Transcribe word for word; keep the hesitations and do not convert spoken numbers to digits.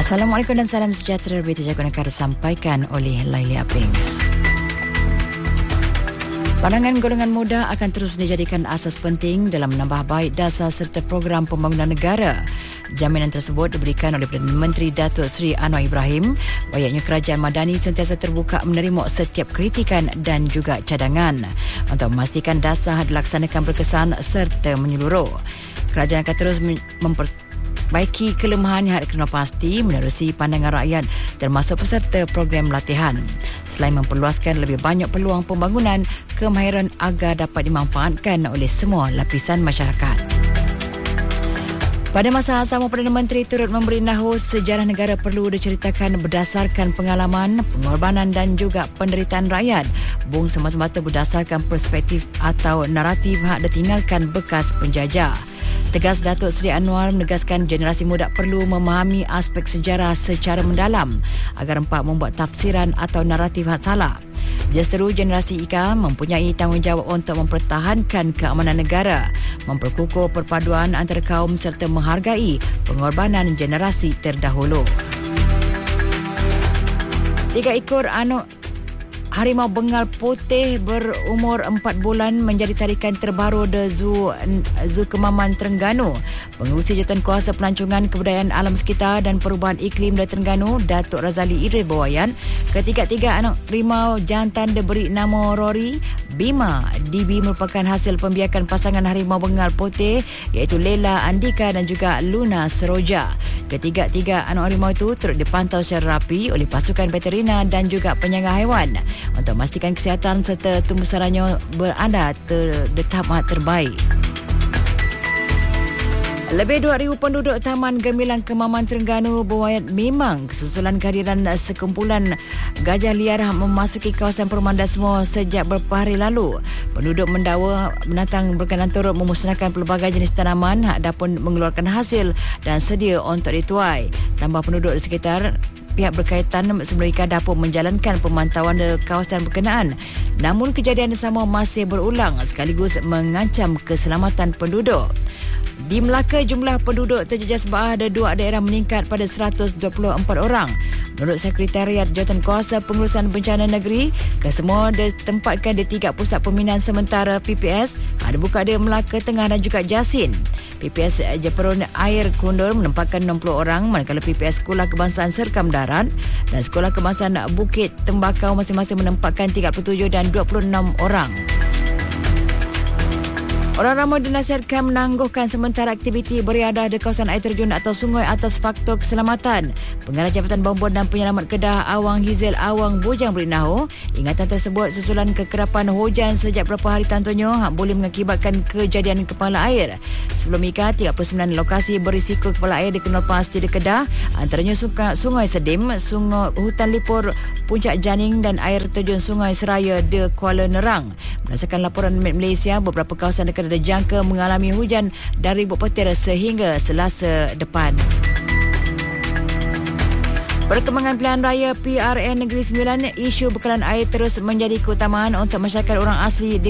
Assalamualaikum dan salam sejahtera. Berita Jago Negara disampaikan oleh Laili Aping. Pandangan golongan muda akan terus dijadikan asas penting dalam menambah baik dasar serta program pembangunan negara. Jaminan tersebut diberikan oleh Perdana Menteri Datuk Seri Anwar Ibrahim. Bayaknya kerajaan Madani sentiasa terbuka menerima setiap kritikan dan juga cadangan untuk memastikan dasar dilaksanakan berkesan serta menyeluruh. Kerajaan akan terus memper baiki kelemahan yang ada kena pasti menerusi pandangan rakyat termasuk peserta program latihan. Selain memperluaskan lebih banyak peluang pembangunan, kemahiran agar dapat dimanfaatkan oleh semua lapisan masyarakat. Pada masa sama, Perdana Menteri turut memberi nahu sejarah negara perlu diceritakan berdasarkan pengalaman, pengorbanan dan juga penderitaan rakyat, bukan semata-mata berdasarkan perspektif atau naratif hak ditinggalkan bekas penjajah. Tegas Datuk Seri Anwar menegaskan generasi muda perlu memahami aspek sejarah secara mendalam agar empat membuat tafsiran atau naratif hak salah. Justeru generasi I K A mempunyai tanggungjawab untuk mempertahankan keamanan negara, memperkukuh perpaduan antara kaum serta menghargai pengorbanan generasi terdahulu. Tiga ekor anak harimau bengal putih berumur empat bulan menjadi tarikan terbaru di Zoo, Zoo Kemaman Terengganu. Pengerusi Jawatan Kuasa Pelancongan Kebudayaan Alam Sekitar dan Perubahan Iklim di Terengganu, Datuk Razali Idris berwayan, ketiga-tiga anak harimau jantan diberi nama Rory, Bima, D B merupakan hasil pembiakan pasangan harimau bengal putih iaitu Lela Andika dan juga Luna Seroja. Ketiga-tiga anak harimau itu turut dipantau secara rapi oleh pasukan veterina dan juga penjaga haiwan untuk memastikan kesihatan serta tumbuh saranya berada di tahap terbaik. Lebih dua ribu penduduk Taman Gemilang Kemaman Terengganu berwayat memang kesusulan kehadiran sekumpulan gajah liar memasuki kawasan perumahan Dasmo sejak beberapa hari lalu. Penduduk mendakwa binatang berkenan turut memusnahkan pelbagai jenis tanaman hak dapun mengeluarkan hasil dan sedia untuk dituai. Tambah penduduk di sekitar, pihak berkaitan sebelum dapur menjalankan pemantauan di kawasan berkenaan. Namun kejadian sama masih berulang sekaligus mengancam keselamatan penduduk. Di Melaka, jumlah penduduk terjejas bah ada dua daerah meningkat pada seratus dua puluh empat orang. Menurut Sekretariat Jawatan Kuasa Pengurusan Bencana Negeri, kesemua ditempatkan di tiga pusat pembinaan sementara P P S, ada buka di Melaka Tengah dan juga Jasin. P P S Jeperun Air Kundur menempatkan enam puluh orang, manakala P P S Sekolah Kebangsaan Serkam Daran dan Sekolah Kebangsaan Bukit Tembakau masing-masing menempatkan tiga puluh tujuh dan dua puluh enam orang. Orang ramai dinasihatkan menangguhkan sementara aktiviti beriadah di kawasan air terjun atau sungai atas faktor keselamatan. Pengarah Jabatan Bomba dan Penyelamat Kedah Awang Hizil Awang Bujang beritahu, ingatan tersebut susulan kekerapan hujan sejak beberapa hari tantunya hak boleh mengakibatkan kejadian kepala air. Sebelum ika, tiga puluh sembilan lokasi berisiko kepala air dikenal pasti di Kedah, antaranya Sungai Sedim, Sungai Hutan Lipur, Puncak Janing dan air terjun Sungai Seraya di Kuala Nerang. Berdasarkan laporan Malaysia, beberapa kawasan dekat dijangka mengalami hujan dari ribuan petir sehingga Selasa depan. Perkembangan pilihan raya P R N Negeri Sembilan, isu bekalan air terus menjadi keutamaan untuk masyarakat orang asli di